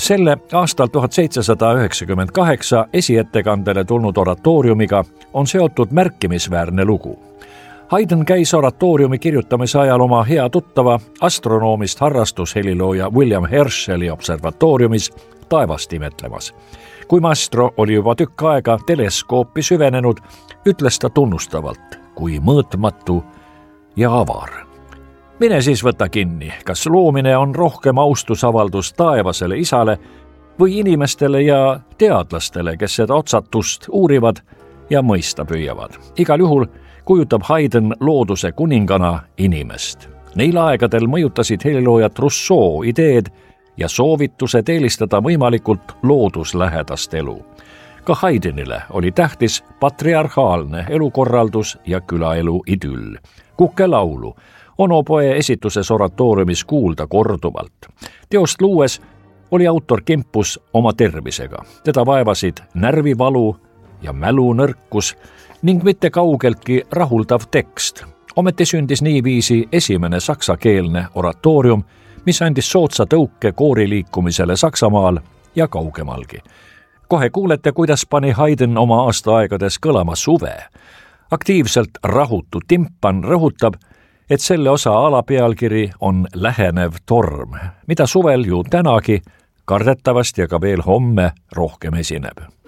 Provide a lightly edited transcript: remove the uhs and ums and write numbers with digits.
Selle aastal 1798 esiettekandele tulnud oratooriumiga on seotud märkimisväärne lugu. Haydn käis oratooriumi kirjutamise ajal oma hea tuttava astronoomist harrastushelilooja William Herscheli observatooriumis taevast imetlemas. Kui maestro oli juba tükk aega teleskoopi süvenenud, ütles ta tunnustavalt, kui mõõtmatu ja avar. Mine siis võta kinni, kas loomine on rohkem austusavaldus taevasele isale või inimestele ja teadlastele, kes seda otsatust uurivad ja mõista püüavad. Igal juhul kujutab Haydn looduse kuningana inimest. Neil aegadel mõjutasid heliloojat Rousseau ideed ja soovitused eelistada võimalikult looduslähedast elu. Ka Haydnile oli tähtis patriarhaalne elukorraldus ja külaelu idüll. Kukelaulu onopoe esituses oratooriumis kuulda korduvalt. Teost luues oli autor kimpus oma tervisega. Teda vaevasid närvivalu ja mälunõrkus ning mitte kaugeltki rahuldav tekst. Ometi sündis niiviisi esimene saksakeelne oratoorium, mis andis soodsa tõuke kooriliikumisele Saksamaal ja kaugemalgi. Kohe kuulete, kuidas pani Haydn oma aastaaegades kõlama suve. Aktiivselt rahutu timpan rõhutab, et selle osa alapealkiri on lähenev torm, mida suvel ju tänagi kardetavasti ja ka veel homme rohkem esineb.